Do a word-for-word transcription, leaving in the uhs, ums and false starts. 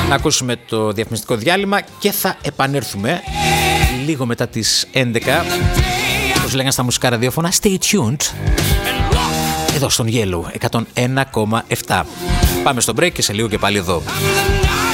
Να ακούσουμε το διαφημιστικό διάλειμμα και θα επανέλθουμε λίγο μετά τις έντεκα. Όπως λέγανε στα μουσικά ραδιόφωνα, stay tuned. Εδώ στον Yellow εκατόν ένα κόμμα επτά. Πάμε στο break και σε λίγο και πάλι εδώ.